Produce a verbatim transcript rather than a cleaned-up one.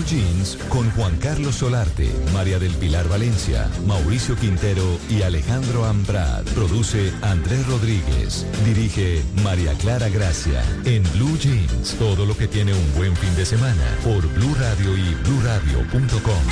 Jeans con Juan Carlos Solarte, María del Pilar Valencia, Mauricio Quintero y Alejandro Ambrad. Produce Andrés Rodríguez. Dirige María Clara Gracia. En Blue Jeans, todo lo que tiene un buen fin de semana por Blue Radio y blue radio punto com.